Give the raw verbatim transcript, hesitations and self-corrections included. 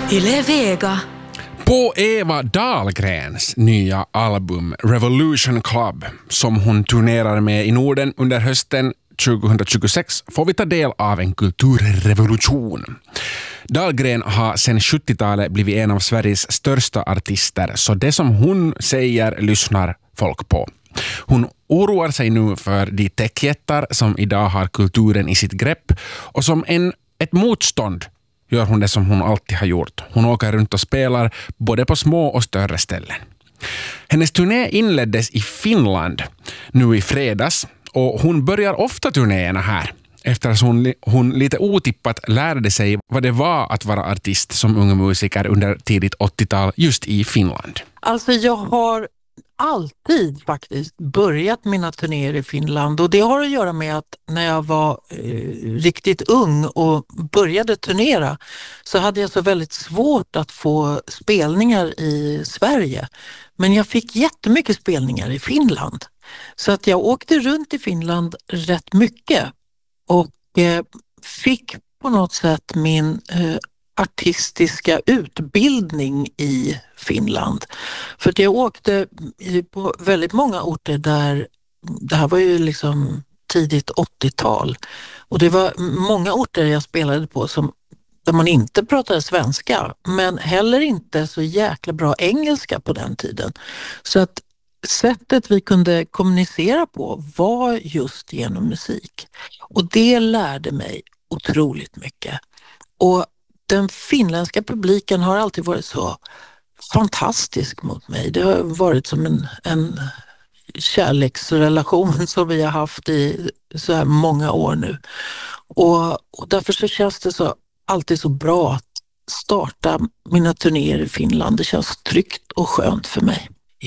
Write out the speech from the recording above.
Yle Vega. På Eva Dahlgrens nya album Revolution Club, som hon turnerar med i Norden under hösten tjugohundratjugosex, får vi ta del av en kulturrevolution. Dahlgren har sedan sjuttiotalet blivit en av Sveriges största artister, så det som hon säger lyssnar folk på. Hon oroar sig nu för de techjättar som idag har kulturen i sitt grepp, och som en, ett motstånd gör hon det som hon alltid har gjort. Hon åker runt och spelar både på små och större ställen. Hennes turné inleddes i Finland nu i fredags, och hon börjar ofta turnéerna här eftersom hon, hon lite otippat lärde sig vad det var att vara artist som ung musiker under tidigt åttiotal just i Finland. Alltså jag har alltid faktiskt börjat mina turnéer i Finland, och det har att göra med att när jag var eh, riktigt ung och började turnera så hade jag så väldigt svårt att få spelningar i Sverige. Men jag fick jättemycket spelningar i Finland. Så att jag åkte runt i Finland rätt mycket och eh, fick på något sätt min eh, artistiska utbildning i Finland. För att jag åkte på väldigt många orter där, det här var ju liksom tidigt åttiotal, och det var många orter jag spelade på som, där man inte pratade svenska, men heller inte så jäkla bra engelska på den tiden. Så att sättet vi kunde kommunicera på var just genom musik. Och det lärde mig otroligt mycket. Och den finländska publiken har alltid varit så fantastisk mot mig. Det har varit som en, en kärleksrelation som vi har haft i så här många år nu. Och, och därför så känns det så alltid så bra att starta mina turnéer i Finland. Det känns tryggt och skönt för mig.